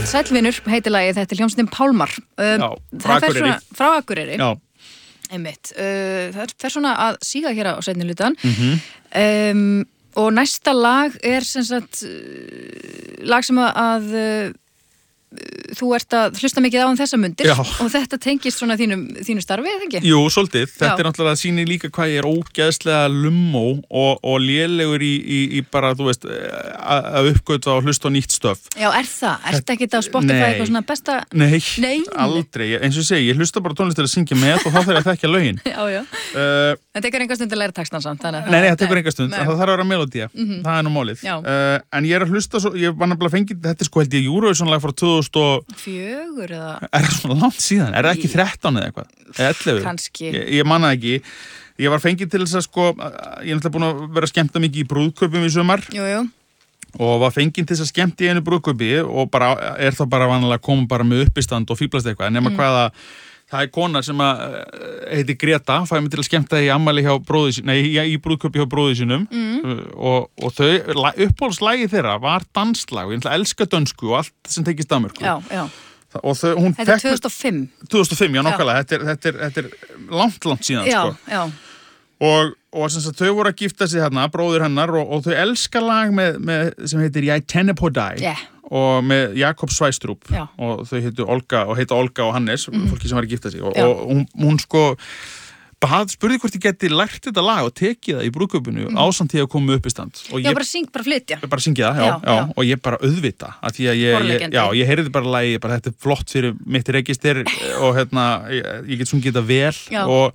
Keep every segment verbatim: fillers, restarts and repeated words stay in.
Sælvinur heitir lagið, þetta er hljómsveitin Pálmar. Um, Já, frá Akureyri. Frá Akureyri. Já. Einmitt. Uh, það fer svona að síga hér á seinni hlutan. Mhm. Um, og næsta lag er sem sagt uh, lag sem að, að uh, þú ert að hlusta mikið á um þessa mundir Já. og þetta tengist svona þínum, þínu starfi, eða ekki? Jú, svolítið. Þetta Já. er náttúrulega að sýni líka hvað ég er ógeðslega lummó og, og lélegur í, í, í bara, þú veist, að, að uppgötva og hlusta á nýtt stöf. Já, er það? Ertu ekkert á Spotify Nei. eitthvað svona besta? Nei, Nei. aldrei. Eins og ég segi, ég hlusta bara tónlist til að syngja með og þá þarf ég að þekkja lögin. Já, já. Uh, Það tekur enga stund að læra textan samt, þannig að Nei, nei, það tekur enga stund, Nei. það þarf að vera melodía, Mhm. það er nú málið. Já. Uh, en ég er að hlusta, svo, ég var nefnilega fengið, þetta er sko held ég Eurovision-lag frá tvö þúsund og, Fjögur eða er það svona langt síðan, er það ekki þrettán eða eitthvað? Eða ellefu? kannski. Ég, ég manna ekki, ég var fengið til þess að sko, ég er náttúrulega búin að vera að skemmta mikið í brúðkaupum í sumar Jú, jú. og var fengið til þess að skemmta í einu brúðkaupi og bara, er það bara vanalega að koma bara með uppistand og fíblast eitthvað, nema Mm. hvaða það er kona sem að eh, heitir Greta, fæði mig til að skemmta í ammæli hjá bróði sínum, nei, í brúðkaupi hjá bróði sínum Mm. og, og þau, uppáhaldslægið þeirra var danslag og ég ætla að elska dönsku og allt sem tekist Danmörku. Já, já. Og þau, hún Þetta er fékk- tvö þúsund og fimm. tvö þúsund og fimm, já, nákvæmlega, þetta er, þetta, er, þetta er langt, langt síðan, Já, sko. já. Og, og sem sagt, þau voru að gifta sig hérna, bróðir hennar, og, og þau elska lag með, með, sem heitir Jeg tæner på dig Yeah. og með Jakob Sveistrup Já. og þau heitu Olga og heita Olga og Hannes, Mhm. fólki sem var að gifta sig og, Já. og hún, hún sko bað, spurði hvort ég geti lært þetta lag og tekið það í brúðkaupinu Mhm. ásamt því að koma upp í stand og Já, ég bara syng, bara flytja. bara syngið það, já, Já, já, já. og ég bara auðvita að því að ég, ég, Forleggjandi. já, ég heyrði bara lagi, bara þetta er flott fyrir mitt register og hérna, ég, ég get sungið þetta vel Já. og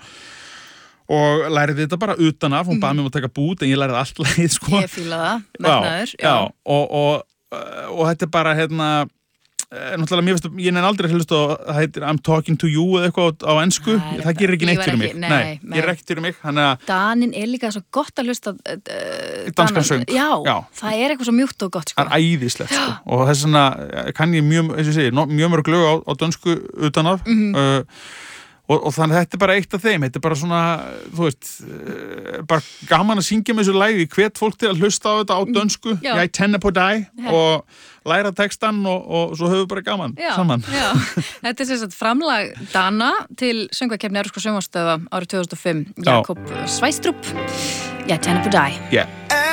og læriði þetta bara utan af, hún baði mig um að taka bút en ég læriði allt lagið, sko. Ég fíla það, metnaður. Já, já, og, og, og þetta er bara, hérna, eh, náttúrulega, mér veist, ég nefn aldrei að hlusta á, það heitir I'm talking to you eða eitthvað á ensku, Nei, það gerir ekki neitt lífar fyrir ekki, mig. nei, nei. gerir ekkert fyrir mig, þannig að Danin er líka svo gott að hlusta uh, Danskan söng. Já, Já. það er eitthvað svo mjúkt og gott, sko. það er æðislegt, sko, og þess vegna kann ég mjög, eins og ég segi, no- mjög mörg lög á, á dönsku utan af, Mhm. uh, Og, og þannig að þetta er bara eitt af þeim, þetta er bara svona, þú veist, uh, bara gaman að syngja með þessu lægi, hvet fólk til að hlusta á þetta á dönsku, Já. ég tæner på dig Já. og læra textan og, og svo höfum við bara gaman Já, saman. já. Þetta er sem sagt framlag Dana til söngvakeppni Evrópsku sjónvarpsstöðva árið tvö þúsund og fimm. Já. Jakob Sveistrup. Jeg tæner på dig. Yeah.